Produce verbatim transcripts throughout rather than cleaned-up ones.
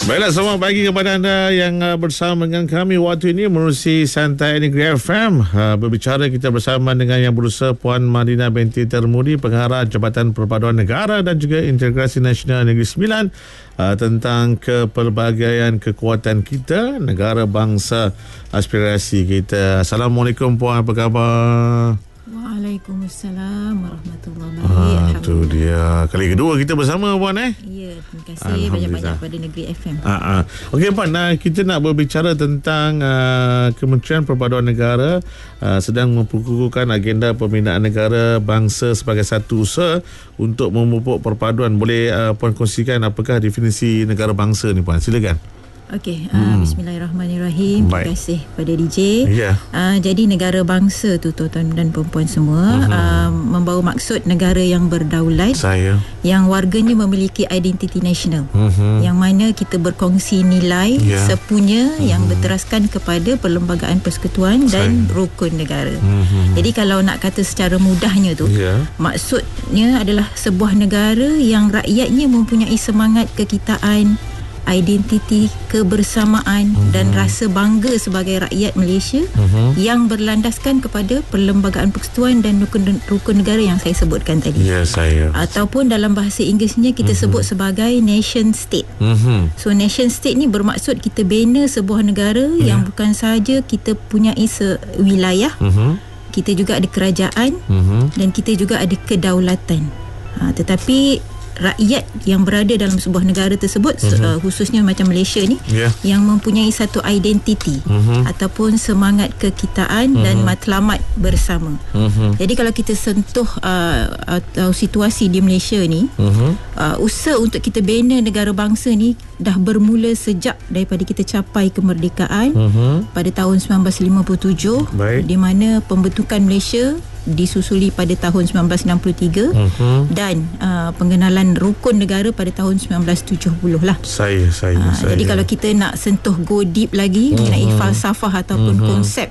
Baiklah, selamat pagi kepada anda yang uh, bersama dengan kami waktu ini menerusi Santai Negeri F M. Uh, berbicara kita bersama dengan yang berusaha Puan Madina binti Termudi, Pengarah Jabatan Perpaduan Negara dan juga Integrasi Nasional Negeri Sembilan, uh, tentang kepelbagaian kekuatan kita, negara bangsa aspirasi kita. Assalamualaikum Puan, apa khabar? Waalaikumsalam warahmatullahi wabarakatuh. Ah, tu wabarakatuh. dia. Kali kedua kita bersama Puan eh. Ya, terima kasih banyak-banyak pada Negeri F M. Ah, ah. Okey Puan, uh, kita nak berbicara tentang uh, Kementerian Perpaduan Negara uh, sedang memperkukuhkan agenda pembinaan negara bangsa sebagai satu usaha untuk memupuk perpaduan. Boleh uh, Puan kongsikan apakah definisi negara bangsa ni Puan? Silakan. Okey, uh, Hmm. bismillahirrahmanirrahim. Terima Baik. kasih pada D J. Ya. Uh, jadi negara bangsa tu tuan dan perempuan semua Mhm. uh, membawa maksud negara yang berdaulat, Saya. yang warganya memiliki identiti nasional. Mhm. Yang mana kita berkongsi nilai Ya. sepunya yang berteraskan kepada Perlembagaan Persekutuan dan Saya. rukun negara. Mhm. Jadi kalau nak kata secara mudahnya tu, Ya. maksudnya adalah sebuah negara yang rakyatnya mempunyai semangat kekitaan, identiti kebersamaan Mhm. dan rasa bangga sebagai rakyat Malaysia Mhm. yang berlandaskan kepada Perlembagaan Persekutuan dan rukun, rukun negara yang saya sebutkan tadi. Ya, saya. Ataupun dalam bahasa Inggerisnya kita sebut sebagai nation state. Mhm. So nation state ni bermaksud kita bina sebuah negara yang bukan sahaja kita punyai sewilayah, Mhm. kita juga ada kerajaan Mhm. dan kita juga ada kedaulatan. Ha, tetapi rakyat yang berada dalam sebuah negara tersebut, mm-hmm. uh, khususnya macam Malaysia ni, Ya. yang mempunyai satu identiti Mhm. ataupun semangat kekitaan mm-hmm. dan matlamat bersama. Mhm. Jadi kalau kita sentuh uh, atau situasi di Malaysia ni, Mhm. uh, usaha untuk kita bina negara bangsa ni dah bermula sejak daripada kita capai kemerdekaan Mhm. pada tahun sembilan belas lima puluh tujuh, Baik. di mana pembentukan Malaysia disusuli pada tahun sembilan belas enam puluh tiga Mhm. dan uh, pengenalan rukun negara pada tahun sembilan belas tujuh puluh lah. Saya, saya, Uh, saya. jadi kalau kita nak sentuh go deep lagi Mhm. mengenai falsafah ataupun Mhm. konsep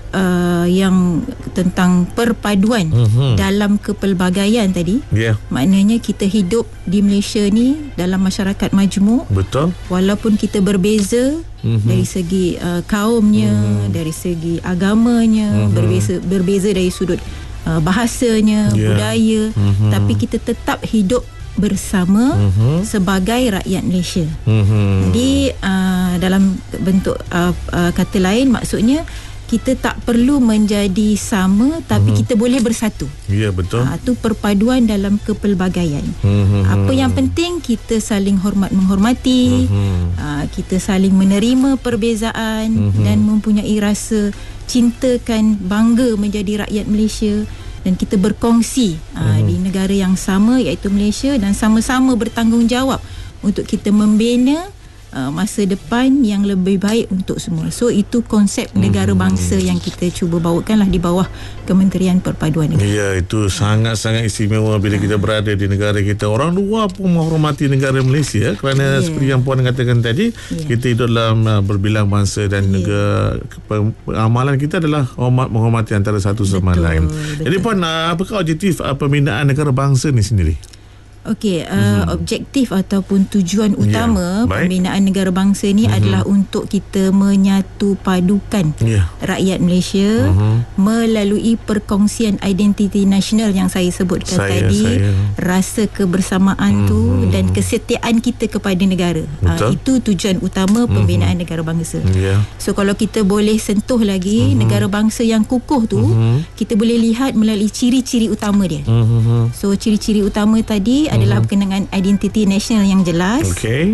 uh, yang tentang perpaduan Mhm. dalam kepelbagaian tadi, Ya, maknanya kita hidup di Malaysia ni dalam masyarakat majmuk, betul. walaupun kita berbeza Mhm. dari segi uh, kaumnya, Mhm. dari segi agamanya, Mhm. berbeza berbeza dari sudut uh, bahasanya, Ya. budaya, Mhm. tapi kita tetap hidup bersama Mhm. sebagai rakyat Malaysia. Mhm. Jadi uh, dalam bentuk uh, uh, kata lain, maksudnya kita tak perlu menjadi sama, tapi Mhm. kita boleh bersatu. Ya, betul. Ah, itu perpaduan dalam kepelbagaian. Mhm. Apa yang penting kita saling hormat menghormati, Mhm. uh, kita saling menerima perbezaan Mhm. dan mempunyai rasa cintakan, bangga menjadi rakyat Malaysia, dan kita berkongsi uh, Mhm. di negara yang sama iaitu Malaysia, dan sama-sama bertanggungjawab untuk kita membina Uh, masa depan yang lebih baik untuk semua. So itu konsep negara bangsa yang kita cuba bawakanlah di bawah Kementerian Perpaduan Negara. Ya, itu sangat-sangat istimewa bila kita berada di negara kita. Orang luar pun menghormati negara Malaysia kerana Ya. seperti yang Puan katakan tadi, Ya. kita hidup dalam uh, berbilang bangsa dan Ya. negara, amalan kita adalah hormat menghormati antara satu sama Betul, lain. betul. Jadi Puan, uh, apakah objektif uh, pembinaan negara bangsa ni sendiri? Okey, uh, hmm. objektif ataupun tujuan utama baik. pembinaan negara bangsa ni Mhm. adalah untuk kita menyatu padukan Ya. rakyat Malaysia Mhm. melalui perkongsian identiti nasional yang saya sebutkan Saya, tadi, saya. rasa kebersamaan tu Mhm. dan kesetiaan kita kepada negara. Betul. Uh, itu tujuan utama pembinaan Mhm. negara bangsa. Ya. So kalau kita boleh sentuh lagi Mhm. negara bangsa yang kukuh tu, Mhm. kita boleh lihat melalui ciri-ciri utama dia. Mhm. So ciri-ciri utama tadi adalah berkenaan dengan identiti nasional yang jelas, Okey.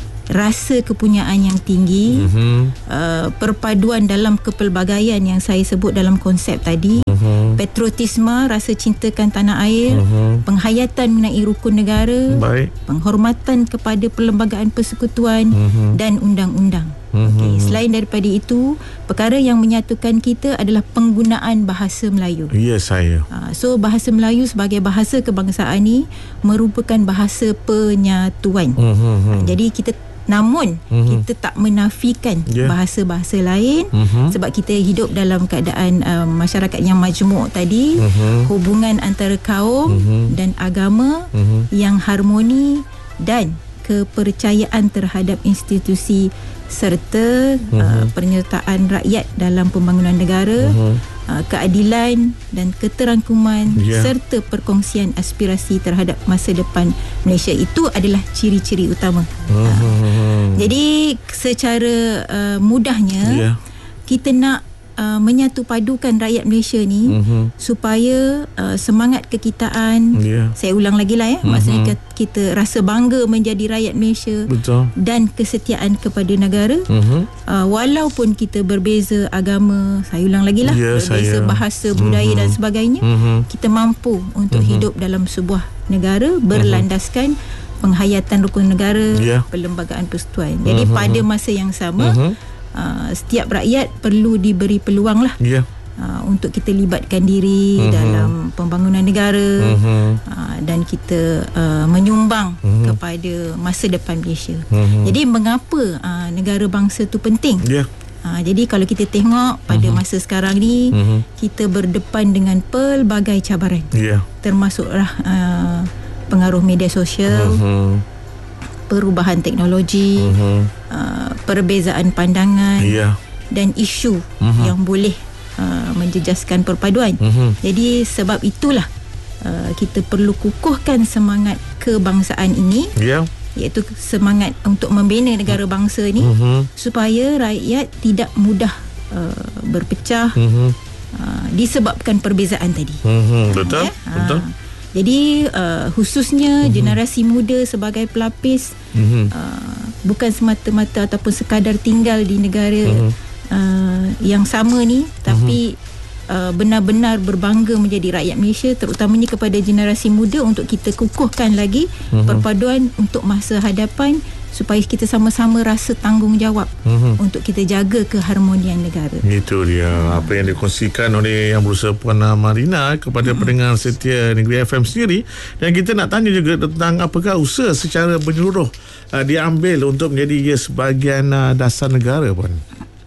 rasa kepunyaan yang tinggi, Mhm. uh, perpaduan dalam kepelbagaian yang saya sebut dalam konsep tadi, Mhm. patriotisme, rasa cintakan tanah air, Mhm. penghayatan mengenai rukun negara, Baik. penghormatan kepada Perlembagaan Persekutuan Mhm. dan undang-undang. Mhm. Okey, selain daripada itu, perkara yang menyatukan kita adalah penggunaan bahasa Melayu. Ya, saya. Ha, so bahasa Melayu sebagai bahasa kebangsaan ni merupakan bahasa penyatuan. Mhm. Jadi kita namun Mhm. kita tak menafikan Yeah. bahasa-bahasa lain, Mhm. sebab kita hidup dalam keadaan uh, masyarakat yang majmuk tadi, Mhm. hubungan antara kaum Mhm. dan agama Mhm. yang harmoni dan kepercayaan terhadap institusi serta uh-huh. uh, penyertaan rakyat dalam pembangunan negara, uh-huh. uh, keadilan dan keterangkuman yeah. serta perkongsian aspirasi terhadap masa depan Malaysia. Itu adalah ciri-ciri utama. Uh-huh. Uh, jadi secara uh, mudahnya yeah. kita nak Uh, menyatu padukan rakyat Malaysia ni uh-huh. supaya uh, semangat kekitaan yeah. saya ulang lagi lah ya uh-huh. maksudnya kita rasa bangga menjadi rakyat Malaysia. Betul. Dan kesetiaan kepada negara uh-huh. uh, walaupun kita berbeza agama, saya ulang lagi lah yeah, berbeza saya. bahasa, budaya uh-huh. dan sebagainya, uh-huh. kita mampu untuk uh-huh. hidup dalam sebuah negara berlandaskan uh-huh. penghayatan rukun negara, yeah. perlembagaan persekutuan. Jadi uh-huh. pada masa yang sama uh-huh. Uh, setiap rakyat perlu diberi peluang lah yeah. uh, untuk kita libatkan diri uh-huh. dalam pembangunan negara uh-huh. uh, dan kita uh, menyumbang uh-huh. kepada masa depan Malaysia. Uh-huh. Jadi mengapa uh, negara bangsa tu penting? Yeah. Uh, jadi kalau kita tengok pada uh-huh. masa sekarang ni uh-huh. kita berdepan dengan pelbagai cabaran, yeah. termasuklah uh, pengaruh media sosial, uh-huh. perubahan teknologi, uh-huh. uh, perbezaan pandangan yeah. dan isu uh-huh. yang boleh uh, menjejaskan perpaduan. Uh-huh. Jadi sebab itulah uh, kita perlu kukuhkan semangat kebangsaan ini, yeah. iaitu semangat untuk membina negara bangsa ini uh-huh. supaya rakyat tidak mudah uh, berpecah uh-huh. uh, disebabkan perbezaan tadi. Uh-huh. Betul, ya? betul. Uh, Jadi uh, khususnya uh-huh. generasi muda sebagai pelapis uh-huh. uh, bukan semata-mata ataupun sekadar tinggal di negara uh-huh. uh, yang sama ni, tapi uh-huh. uh, benar-benar berbangga menjadi rakyat Malaysia, terutamanya kepada generasi muda, untuk kita kukuhkan lagi uh-huh. perpaduan untuk masa hadapan supaya kita sama-sama rasa tanggungjawab uh-huh. untuk kita jaga keharmonian negara. Itu dia uh. apa yang dikongsikan oleh Yang Berusaha Puan Marina kepada uh-huh. pendengar setia Negeri F M sendiri. Dan kita nak tanya juga tentang apakah usaha secara menyeluruh uh, diambil untuk menjadi sebahagian uh, dasar negara, Puan?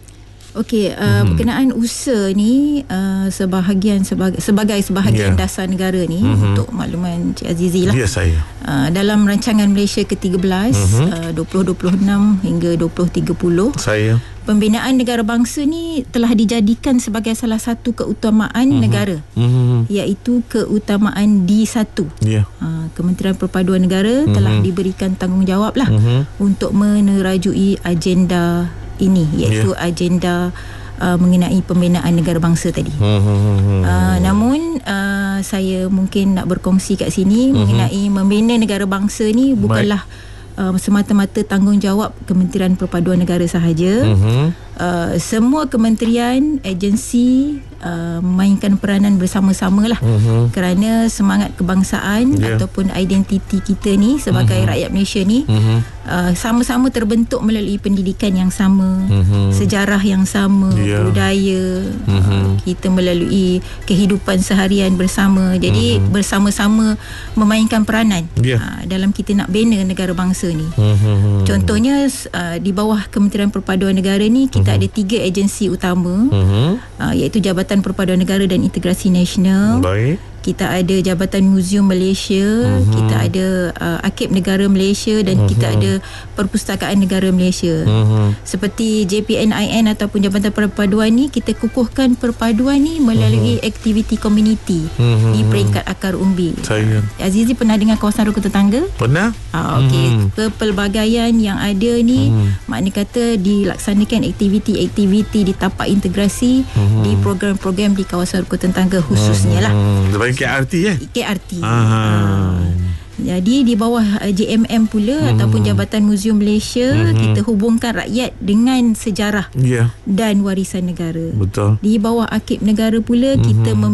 Okey, uh, mm-hmm. berkenaan usaha ni uh, sebahagian sebagai, sebagai sebahagian yeah. dasar negara ni, mm-hmm. untuk makluman Cik Azizi lah. Ya, saya. Uh, dalam rancangan Malaysia ke tiga belas, mm-hmm. uh, dua ribu dua puluh enam hingga dua ribu tiga puluh, saya. Pembinaan negara bangsa ni telah dijadikan sebagai salah satu keutamaan mm-hmm. negara, mm-hmm. iaitu keutamaan D satu. Yeah. Uh, Kementerian Perpaduan Negara mm-hmm. telah diberikan tanggungjawab lah mm-hmm. untuk menerajui agenda ini, iaitu yeah. agenda uh, mengenai pembinaan negara bangsa tadi. Uh-huh. Uh, namun uh, saya mungkin nak berkongsi kat sini uh-huh. mengenai membina negara bangsa ni bukanlah uh, semata-mata tanggungjawab Kementerian Perpaduan Negara sahaja. Uh-huh. Uh, semua kementerian, agensi uh, memainkan peranan bersama-sama lah, uh-huh. kerana semangat kebangsaan yeah. ataupun identiti kita ni sebagai uh-huh. rakyat Malaysia ni uh-huh. uh, sama-sama terbentuk melalui pendidikan yang sama, uh-huh. sejarah yang sama, yeah. budaya, uh-huh. uh, kita melalui kehidupan seharian bersama. Jadi uh-huh. bersama-sama memainkan peranan yeah. uh, dalam kita nak bina negara bangsa ni. Uh-huh. Contohnya uh, di bawah Kementerian Perpaduan Negara ni kita uh-huh. ada tiga agensi utama, uh-huh. uh, iaitu Jabatan Perpaduan Negara dan Integrasi Nasional. Baik. Kita ada Jabatan Muzium Malaysia, uh-huh. kita ada uh, Arkib Negara Malaysia, dan uh-huh. kita ada Perpustakaan Negara Malaysia. Uh-huh. Seperti J P N I N ataupun Jabatan Perpaduan ni, kita kukuhkan perpaduan ni melalui uh-huh. aktiviti komuniti uh-huh. di peringkat akar umbi. Saya. Azizi pernah dengar kawasan rukun tetangga? Pernah. Ah, okey. Uh-huh. Kepelbagaian yang ada ni, uh-huh. makna kata dilaksanakan aktiviti-aktiviti di tapak integrasi uh-huh. di program-program di kawasan rukun tetangga khususnya lah. Uh-huh. K R T ya? K R T. Ah. Jadi di bawah J M M pula hmm. ataupun Jabatan Muzium Malaysia, hmm. kita hubungkan rakyat dengan sejarah yeah. dan warisan negara. Betul. Di bawah Arkib Negara pula hmm. kita mem-